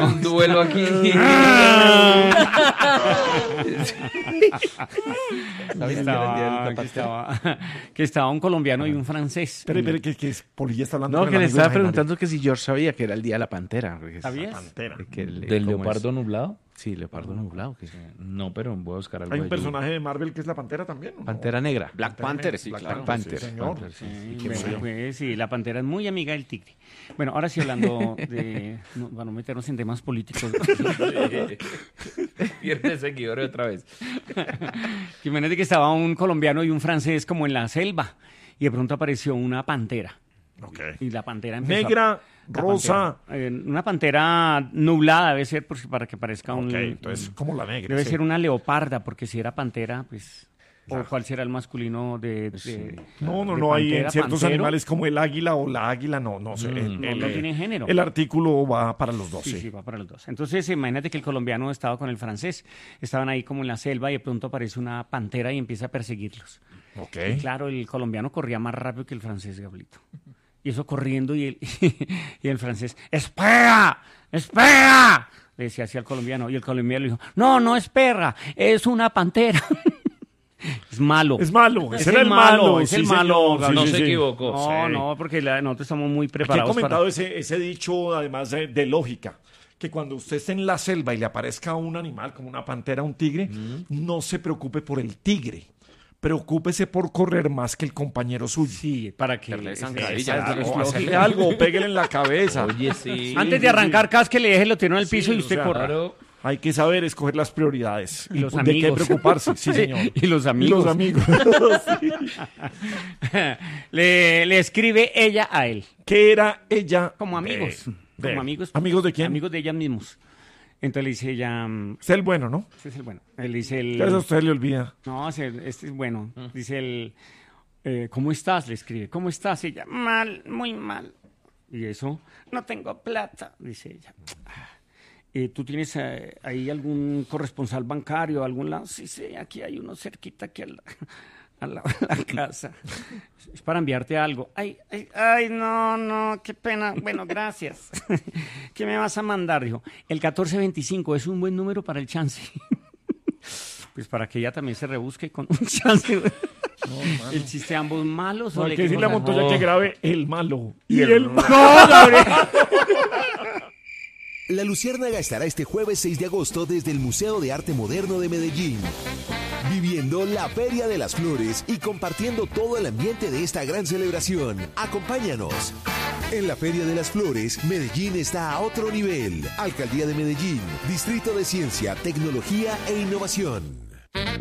un duelo aquí. Que estaba un colombiano y un francés. Pero que Polilla está hablando No, con que el le amigo estaba imaginario. preguntando que si George sabía que era el día de la pantera. ¿Sabías? Pantera. ¿Del leopardo nublado? Sí, leopardo nublado. No, pero voy a buscar algo. Hay un de personaje de Marvel que es la Pantera también, ¿no? Pantera negra. Black Panther, sí, Black claro. Panther. Sí, señor. Panther, sí. Sí, bueno, pues, sí, la pantera es muy amiga del tigre. Bueno, ahora sí hablando de... No, para no meternos en temas políticos. Pierde seguidores otra vez. Imagínate que estaba un colombiano y un francés como en la selva y de pronto apareció una pantera. Ok. Y la pantera empezó Negra, la rosa. pantera, una pantera nublada debe ser para que parezca un... Ok, entonces, como la negra. Debe sí. ser una leoparda, porque si era pantera, pues... ¿O cuál será el masculino de No, de hay en pantera, ciertos pantero? animales como el águila o la águila, no sé. No tiene género. El artículo va para los dos, Sí, sí. sí, va para los dos. Entonces, imagínate que el colombiano estaba con el francés. Estaban ahí como en la selva y de pronto aparece una pantera y empieza a perseguirlos. Ok. Y claro, el colombiano corría más rápido que el francés, Gablito. Y eso corriendo y el francés, ¡espera! ¡Espera! Le decía así al colombiano. Y el colombiano le dijo, no es perra, es una pantera. Es malo. Es malo, Es ese era el malo. es el sí, malo. señor, sí, No sí, se sí. equivocó. No, Sí. no, porque nosotros estamos muy Aquí he preparados comentado para... ese dicho, además de lógica, que cuando usted esté en la selva y le aparezca un animal como una pantera, un tigre, no se preocupe por el tigre. Preocúpese por correr más que el compañero suyo. Sí, para que... Hacerle zancadilla. O hacerle algo, pégale en la cabeza. Oye, sí. Antes de arrancar, cásquele, déjelo tiró en el piso y usted corra. Claro. Hay que saber escoger las prioridades. Y los ¿De qué amigos. preocuparse? Sí, señor. Y los Y amigos. los amigos. Sí. le escribe ella a él. ¿Qué era ella? Como amigos. de- Como amigos. ¿Amigos de quién? Amigos de ellas mismos. Entonces le dice ella... Es el bueno, ¿no? Este es el bueno. Él dice el... Que eso a usted le olvida. No, este es bueno. Dice el... ¿cómo estás? Le escribe. ¿Cómo estás? Y ella, mal, muy mal. Y eso, no tengo plata, dice ella. ¿Tú tienes ahí algún corresponsal bancario, algún lado? Sí, aquí hay uno cerquita aquí al lado de la casa. Es para enviarte algo. Ay, no, qué pena. Bueno, gracias. ¿Qué me vas a mandar? Dijo, el 1425 es un buen número para el chance. Pues para que ella también se rebusque con un chance. El chiste ambos malos. No, ¿o hay le que decirle a cosa? Montoya que grabe el malo. Y Y el el no. malo. No, Gabriel. La Luciérnaga estará este jueves 6 de agosto desde el Museo de Arte Moderno de Medellín, viviendo la Feria de las Flores y compartiendo todo el ambiente de esta gran celebración. Acompáñanos. En la Feria de las Flores, Medellín está a otro nivel. Alcaldía de Medellín, Distrito de Ciencia, Tecnología e Innovación.